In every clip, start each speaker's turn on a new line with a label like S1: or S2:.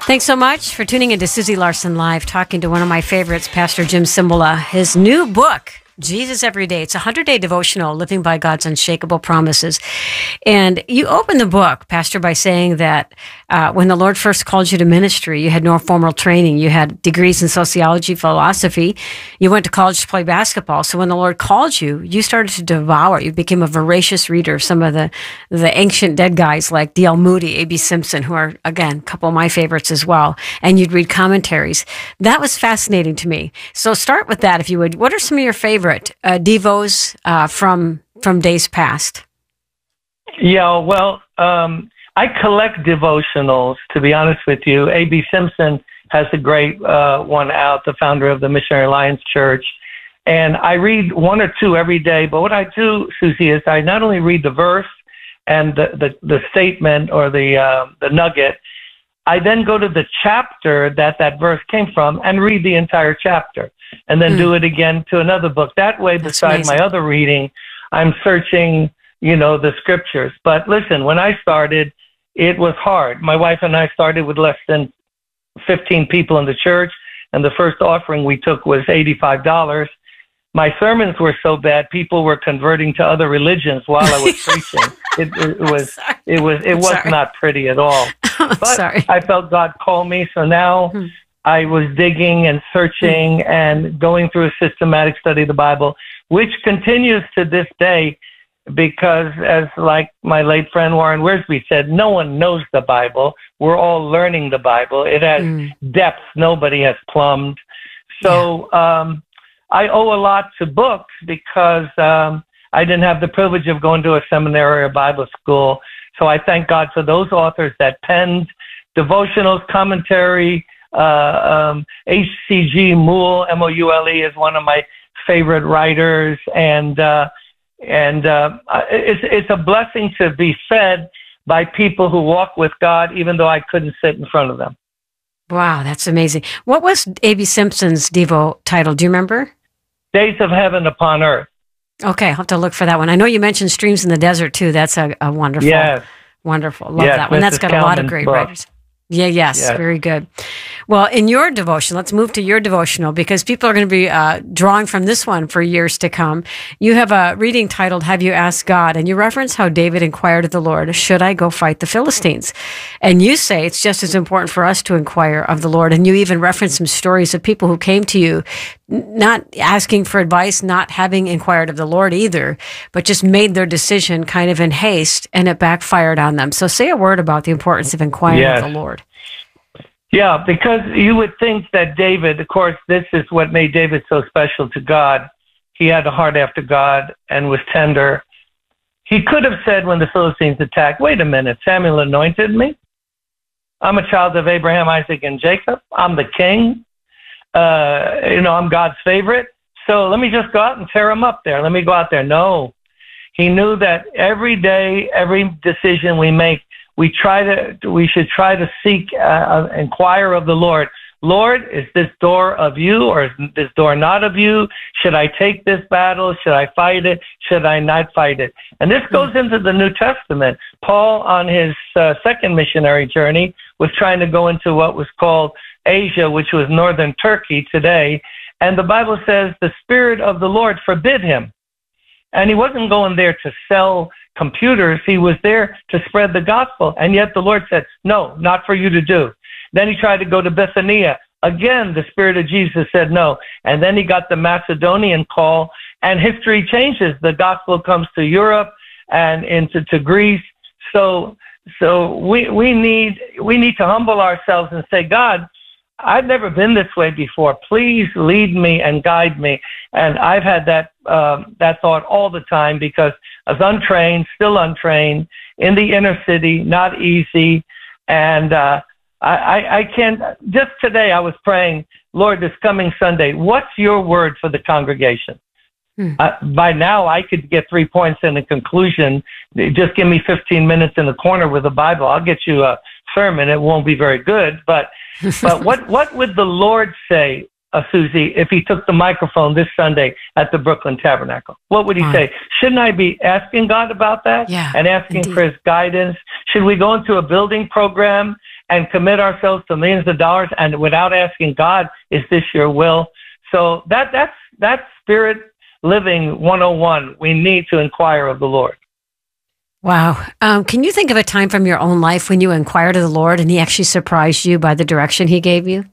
S1: Thanks so much for tuning into Susie Larson Live, talking to one of my favorites, Pastor Jim Cymbala. His new book, Jesus Every Day. It's a 100-day devotional, living by God's unshakable promises. And you open the book, Pastor, by saying that when the Lord first called you to ministry, you had no formal training. You had degrees in sociology, philosophy. You went to college to play basketball. So when the Lord called you, you started to devour. You became a voracious reader of some of the ancient dead guys like D.L. Moody, A.B. Simpson, who are, again, a couple of my favorites as well. And you'd read commentaries. That was fascinating to me. So start with that, if you would. What are some of your favorite devos from days past?
S2: Yeah, well, I collect devotionals, to be honest with you. A.B. Simpson has a great one out, the founder of the Missionary Alliance Church. And I read one or two every day. But what I do, Susie, is I not only read the verse and the statement or the nugget, I then go to the chapter that verse came from and read the entire chapter, and then do it again to another book. That way, besides my other reading, I'm searching, the scriptures. But listen, when I started, it was hard. My wife and I started with less than 15 people in the church, and the first offering we took was $85. My sermons were so bad, people were converting to other religions while I was preaching. It was not pretty at all. But I felt God call me, so now I was digging and searching and going through a systematic study of the Bible, which continues to this day, because as like my late friend Warren Wiersbe said, no one knows the Bible. We're all learning the Bible. It has depths nobody has plumbed. So I owe a lot to books because I didn't have the privilege of going to a seminary or Bible school. So I thank God for those authors that penned devotionals, commentary. H.C.G. Moule, M-O-U-L-E, is one of my favorite writers. And it's a blessing to be fed by people who walk with God, even though I couldn't sit in front of them.
S1: Wow, that's amazing. What was A.B. Simpson's Devo title? Do you remember?
S2: Days of Heaven Upon Earth.
S1: Okay, I'll have to look for that one. I know you mentioned Streams in the Desert, too. That's a wonderful, wonderful. Love that one. That's got a lot of great writers. Yes, very good. Well, in your devotion, let's move to your devotional, because people are going to be drawing from this one for years to come. You have a reading titled, Have You Asked God? And you reference how David inquired of the Lord, should I go fight the Philistines? And you say it's just as important for us to inquire of the Lord. And you even reference some stories of people who came to you, not asking for advice, not having inquired of the Lord either, but just made their decision kind of in haste, and it backfired on them. So say a word about the importance of inquiring of the Lord.
S2: Yeah, because you would think that David, of course, this is what made David so special to God. He had a heart after God and was tender. He could have said when the Philistines attacked, wait a minute, Samuel anointed me. I'm a child of Abraham, Isaac, and Jacob. I'm the king. I'm God's favorite. So let me just go out and tear him up there. Let me go out there. No. He knew that every day, every decision we make, we should try to seek, inquire of the Lord. Lord, is this door of you, or is this door not of you? Should I take this battle? Should I fight it? Should I not fight it? And this goes into the New Testament. Paul, on his second missionary journey, was trying to go into what was called Asia, which was northern Turkey today. And the Bible says the Spirit of the Lord forbid him. And he wasn't going there to sell computers. He was there to spread the gospel. And yet the Lord said, no, not for you to do. Then he tried to go to Bithynia. Again, the Spirit of Jesus said no. And then he got the Macedonian call, and history changes. The gospel comes to Europe and to Greece. So we need to humble ourselves and say, God, I've never been this way before. Please lead me and guide me. And I've had that thought all the time, because I was untrained, still untrained, in the inner city, not easy. And I can't, just today I was praying, Lord, this coming Sunday, what's your word for the congregation? By now I could get 3 points in a conclusion. Just give me 15 minutes in the corner with the Bible. I'll get you a sermon. It won't be very good, but what would the Lord say, Susie, if he took the microphone this Sunday at the Brooklyn Tabernacle? What would he say? Shouldn't I be asking God about that?
S1: Yeah,
S2: and asking
S1: indeed.
S2: for his guidance? Should we go into a building program and commit ourselves to millions of dollars and without asking God, is this your will? So that's spirit living 101. We need to inquire of the Lord.
S1: Wow. Can you think of a time from your own life when you inquired of the Lord and he actually surprised you by the direction he gave you?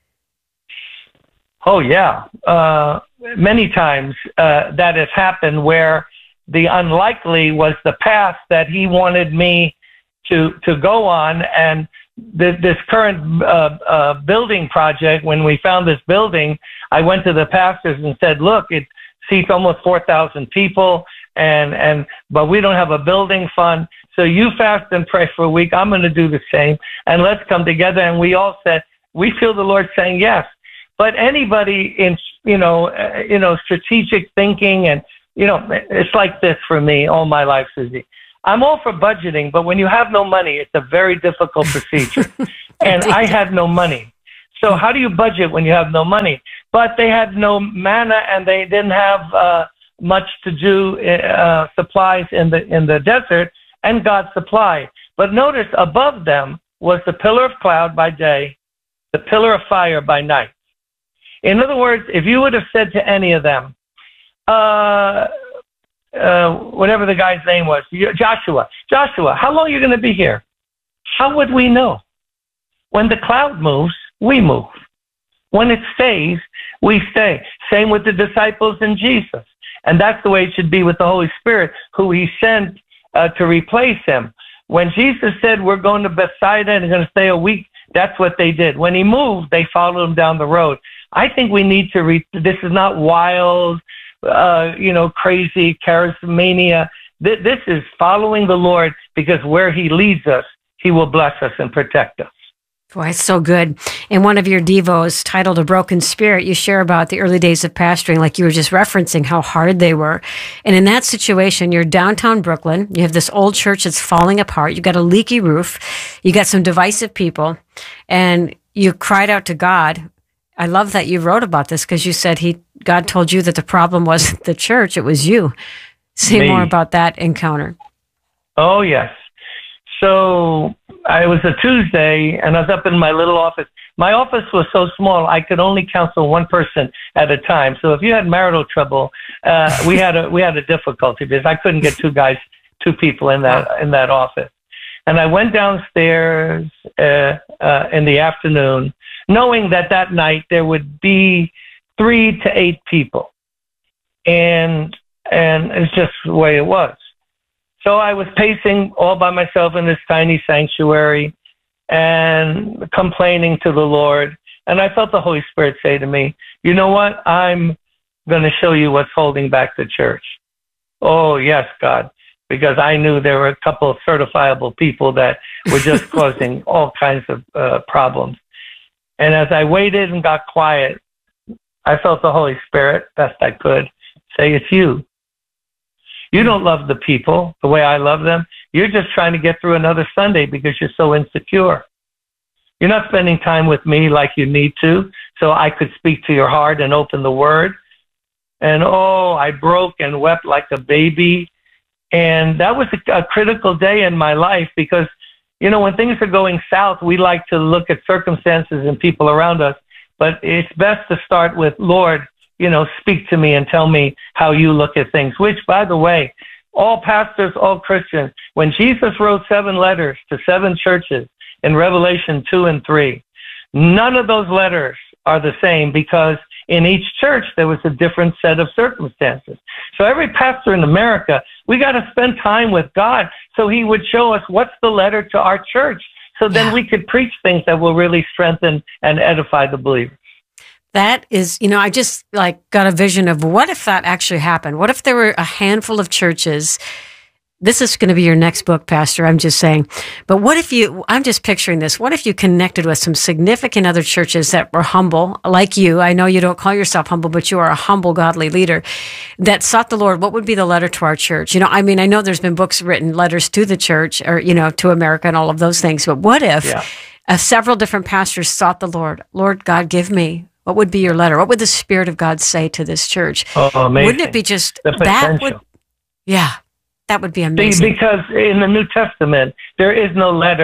S2: Oh, yeah. Many times that has happened where the unlikely was the path that he wanted me to go on. And this current building project, when we found this building, I went to the pastors and said, look, it seats almost 4,000 people, but we don't have a building fund. So you fast and pray for a week. I'm going to do the same. And let's come together. And we all said, we feel the Lord saying yes. But anybody in, strategic thinking and, it's like this for me all my life, Susie. I'm all for budgeting, but when you have no money, it's a very difficult procedure. And I had no money. So how do you budget when you have no money? But they had no manna and they didn't have much to do, supplies in the desert, and God supplied. But notice above them was the pillar of cloud by day, the pillar of fire by night. In other words, if you would have said to any of them, whatever the guy's name was, Joshua, how long are you going to be here? How would we know? When the cloud moves, we move. When it stays, we stay. Same with the disciples and Jesus. And that's the way it should be with the Holy Spirit, who he sent to replace him. When Jesus said, we're going to Bethsaida and going to stay a week, that's what they did. When he moved, they followed him down the road. I think we need to this is not wild, crazy charismania. This is following the Lord, because where he leads us, he will bless us and protect us.
S1: Boy, it's so good. In one of your devos titled A Broken Spirit, you share about the early days of pastoring, like you were just referencing, how hard they were. And in that situation, you're downtown Brooklyn. You have this old church that's falling apart. You've got a leaky roof. You got some divisive people. And you cried out to God. I love that you wrote about this, because you said God told you that the problem wasn't the church, it was you. Say more about that encounter.
S2: Oh, yes. So it was a Tuesday, and I was up in my little office. My office was so small, I could only counsel one person at a time. So if you had marital trouble, we had a difficulty, because I couldn't get two people in that office. And I went downstairs in the afternoon, knowing that night there would be 3 to 8 people, and it's just the way it was. So I was pacing all by myself in this tiny sanctuary and complaining to the Lord. And I felt the Holy Spirit say to me, you know what? I'm going to show you what's holding back the church. Oh, yes, God. Because I knew there were a couple of certifiable people that were just causing all kinds of problems. And as I waited and got quiet, I felt the Holy Spirit, best I could, say, it's you. You don't love the people the way I love them. You're just trying to get through another Sunday because you're so insecure. You're not spending time with me like you need to, so I could speak to your heart and open the Word. And I broke and wept like a baby. And that was a critical day in my life, because, when things are going south, we like to look at circumstances and people around us. But it's best to start with, Lord, speak to me and tell me how you look at things, which, by the way, all pastors, all Christians, when Jesus wrote 7 letters to 7 churches in Revelation 2 and 3, none of those letters are the same, because in each church there was a different set of circumstances. So every pastor in America, we got to spend time with God so he would show us what's the letter to our church, so then we could preach things that will really strengthen and edify the believers.
S1: That is, I just got a vision of what if that actually happened? What if there were a handful of churches? This is going to be your next book, Pastor, I'm just saying. But what if I'm just picturing this. What if you connected with some significant other churches that were humble, like you? I know you don't call yourself humble, but you are a humble, godly leader that sought the Lord. What would be the letter to our church? I know there's been books written, letters to the church, or, to America and all of those things. But what if several different pastors sought the Lord? Lord God, give me. What would be your letter? What would the Spirit of God say to this church?
S2: Oh, amazing.
S1: Wouldn't it be just
S2: the potential?
S1: That would be amazing.
S2: Because in the New Testament, there is no letter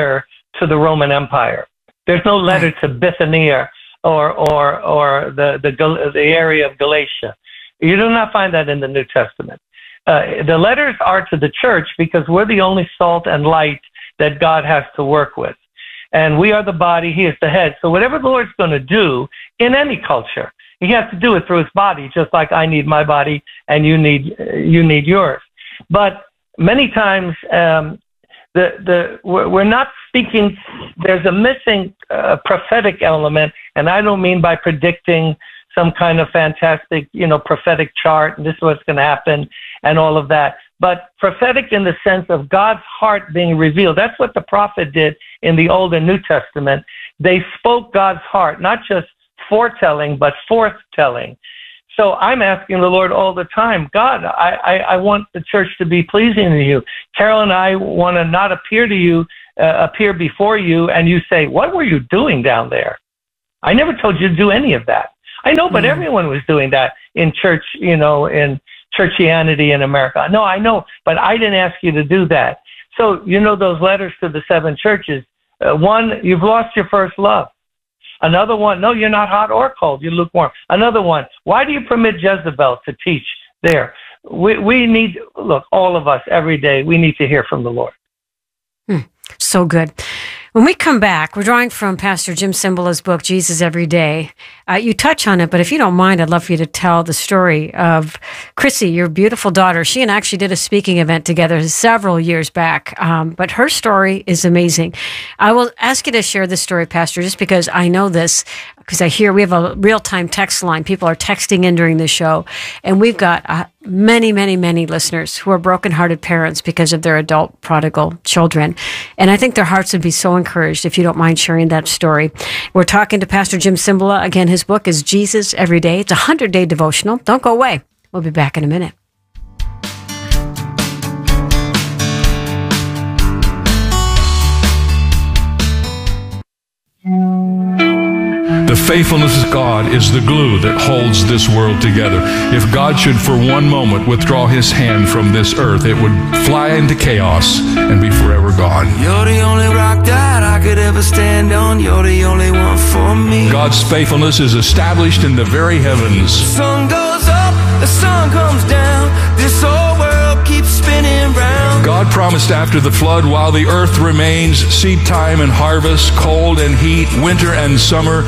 S2: to the Roman Empire. There's no letter to Bithynia or the area of Galatia. You do not find that in the New Testament. The letters are to the church because we're the only salt and light that God has to work with. And we are the body, he is the head. So whatever the Lord's going to do in any culture, he has to do it through his body, just like I need my body and you need yours. But many times, we're not speaking, there's a missing prophetic element, and I don't mean by predicting some kind of fantastic, prophetic chart, and this is what's going to happen, and all of that. But prophetic in the sense of God's heart being revealed. That's what the prophet did in the Old and New Testament. They spoke God's heart, not just foretelling, but forthtelling. So I'm asking the Lord all the time, God, I want the church to be pleasing to you. Carol and I want to not appear before you, and you say, what were you doing down there? I never told you to do any of that. I know, but everyone was doing that in church, in churchianity in America. No, I know, but I didn't ask you to do that. So, those letters to the 7 churches, one, you've lost your first love. Another one, no, you're not hot or cold, you're lukewarm. Another one, why do you permit Jezebel to teach there? We need, look, all of us every day, we need to hear from the Lord.
S1: So good. When we come back, we're drawing from Pastor Jim Cymbala's book, Jesus Every Day. You touch on it, but if you don't mind, I'd love for you to tell the story of Chrissy, your beautiful daughter. She and I actually did a speaking event together several years back, but her story is amazing. I will ask you to share this story, Pastor, just because I know this, because I hear we have a real-time text line. People are texting in during the show, and we've got many, many, many listeners who are broken-hearted parents because of their adult prodigal children. And I think their hearts would be so encouraged if you don't mind sharing that story. We're talking to Pastor Jim Cymbala. Again, his book is Jesus Every Day. It's a 100-day devotional. Don't go away. We'll be back in a minute.
S3: The faithfulness of God is the glue that holds this world together. If God should for one moment withdraw his hand from this earth, it would fly into chaos and be forever gone.
S4: You're the only rock that I could ever stand on. You're the only one for me.
S3: God's faithfulness is established in the very heavens.
S4: The sun goes up, the sun comes down. This whole world keeps spinning round.
S3: God promised after the flood, while the earth remains, seed time and harvest, cold and heat, winter and summer,